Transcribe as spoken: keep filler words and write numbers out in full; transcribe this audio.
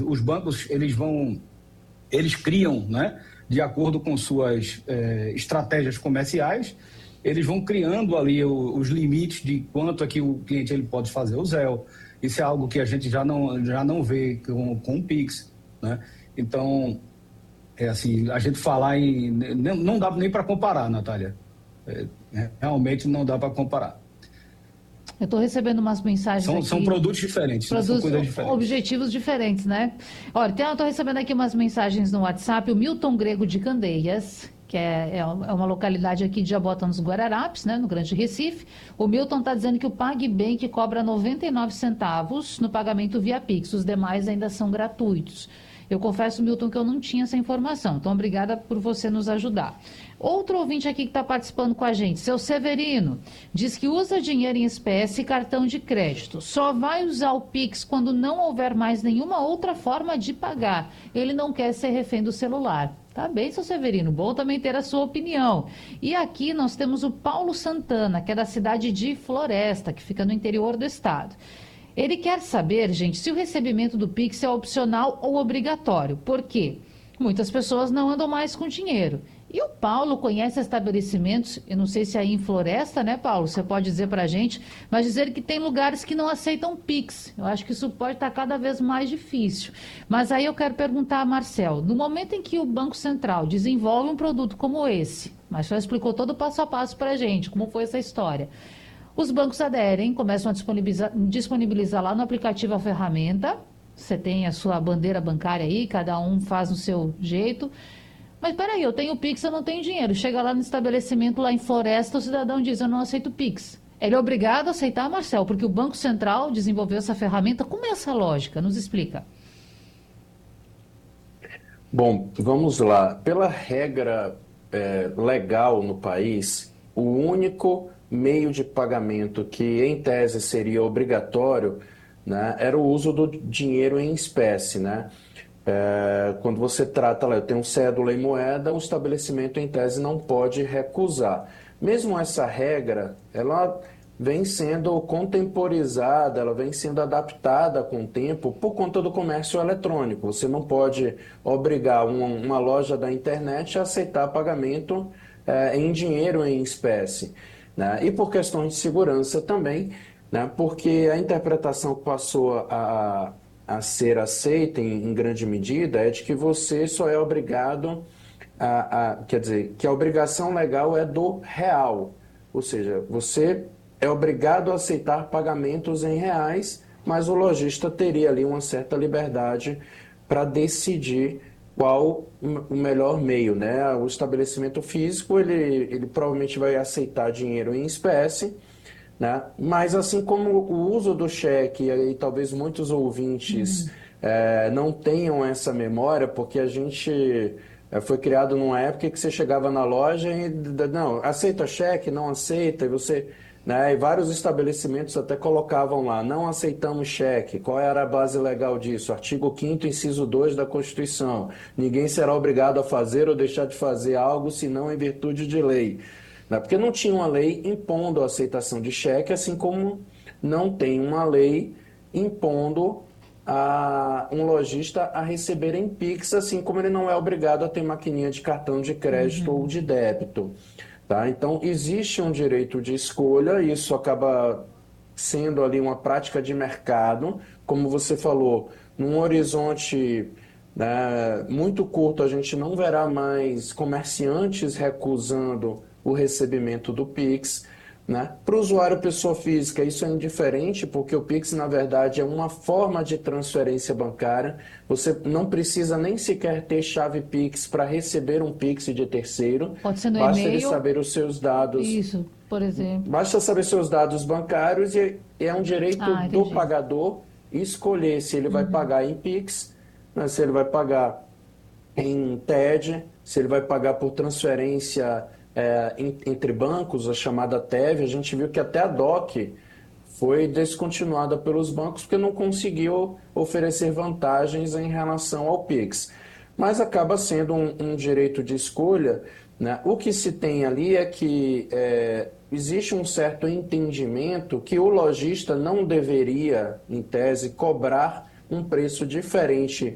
os bancos, eles vão, eles criam, né, de acordo com suas é, estratégias comerciais, eles vão criando ali o, os limites de quanto é que o cliente ele pode fazer o Zelle. Isso é algo que a gente já não, já não vê com, com o Pix, né? Então, é assim, a gente falar em... Não, não dá nem para comparar, Natália. É, realmente não dá para comparar. Eu estou recebendo umas mensagens são, aqui. São produtos diferentes, produtos, né? São coisas diferentes. Objetivos diferentes, né? Olha, eu estou recebendo aqui umas mensagens no WhatsApp. O Milton Grego de Candeias, que é, é uma localidade aqui de Jabotão dos Guararapes, né, no Grande Recife. O Milton está dizendo que o PagBank cobra noventa e nove centavos no pagamento via Pix. Os demais ainda são gratuitos. Eu confesso, Milton, que eu não tinha essa informação. Então, obrigada por você nos ajudar. Outro ouvinte aqui que está participando com a gente, seu Severino, diz que usa dinheiro em espécie e cartão de crédito. Só vai usar o Pix quando não houver mais nenhuma outra forma de pagar. Ele não quer ser refém do celular. Tá bem, seu Severino, bom também ter a sua opinião. E aqui nós temos o Paulo Santana, que é da cidade de Floresta, que fica no interior do estado. Ele quer saber, gente, se o recebimento do Pix é opcional ou obrigatório. Por quê? Muitas pessoas não andam mais com dinheiro. E o Paulo conhece estabelecimentos, eu não sei se é aí em Floresta, né, Paulo? Você pode dizer para a gente, mas dizer que tem lugares que não aceitam Pix. Eu acho que isso pode estar cada vez mais difícil. Mas aí eu quero perguntar a Marcel, no momento em que o Banco Central desenvolve um produto como esse, mas já explicou todo o passo a passo para a gente, como foi essa história. Os bancos aderem, começam a disponibilizar, disponibilizar lá no aplicativo a ferramenta. Você tem a sua bandeira bancária aí, cada um faz no seu jeito. Mas peraí, eu tenho Pix, eu não tenho dinheiro. Chega lá no estabelecimento, lá em Floresta, o cidadão diz, eu não aceito Pix. Ele é obrigado a aceitar, Marcel, porque o Banco Central desenvolveu essa ferramenta. Como é essa lógica? Nos explica. Bom, vamos lá. Pela regra é, legal no país, o único meio de pagamento que, em tese, seria obrigatório, né, era o uso do dinheiro em espécie, né? É, quando você trata lá, eu tenho cédula e moeda, o estabelecimento, em tese, não pode recusar. Mesmo essa regra, ela vem sendo contemporizada, ela vem sendo adaptada com o tempo por conta do comércio eletrônico. Você não pode obrigar uma, uma loja da internet a aceitar pagamento é, em dinheiro em espécie, né? E por questões de segurança também, né? Porque a interpretação que passou a, a ser aceita em, em grande medida é de que você só é obrigado a, a, quer dizer, que a obrigação legal é do real, ou seja, você é obrigado a aceitar pagamentos em reais, mas o lojista teria ali uma certa liberdade para decidir qual o melhor meio, né? O estabelecimento físico, ele, ele provavelmente vai aceitar dinheiro em espécie, né? Mas assim como o uso do cheque, e aí talvez muitos ouvintes uhum. é, não tenham essa memória, porque a gente é, foi criado numa época que você chegava na loja e não, aceita cheque, não aceita, e você... Né? E vários estabelecimentos até colocavam lá, não aceitamos cheque. Qual era a base legal disso? Artigo quinto, inciso dois da Constituição. Ninguém será obrigado a fazer ou deixar de fazer algo, senão em virtude de lei. Né? Porque não tinha uma lei impondo a aceitação de cheque, assim como não tem uma lei impondo a um lojista a receber em Pix, assim como ele não é obrigado a ter maquininha de cartão de crédito uhum. ou de débito. Tá? Então, existe um direito de escolha, isso acaba sendo ali uma prática de mercado, como você falou, num horizonte né, muito curto, a gente não verá mais comerciantes recusando o recebimento do Pix. Né? Para o usuário pessoa física, isso é indiferente, porque o Pix, na verdade, é uma forma de transferência bancária. Você não precisa nem sequer ter chave Pix para receber um Pix de terceiro. Pode ser no Basta e-mail. ele saber os seus dados. Isso, por exemplo. Basta saber seus dados bancários e é um direito ah, do pagador escolher se ele uhum. vai pagar em Pix, né? Se ele vai pagar em T E D, se ele vai pagar por transferência É, entre bancos, a chamada T E V. A gente viu que até a D O C foi descontinuada pelos bancos porque não conseguiu oferecer vantagens em relação ao Pix. Mas acaba sendo um, um direito de escolha, né? O que se tem ali é que é, existe um certo entendimento que o lojista não deveria, em tese, cobrar um preço diferente